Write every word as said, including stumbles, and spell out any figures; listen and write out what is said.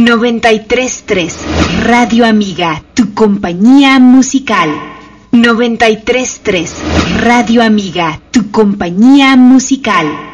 noventa y tres tres Radio Amiga, tu compañía musical. noventa y tres tres Radio Amiga, tu compañía musical.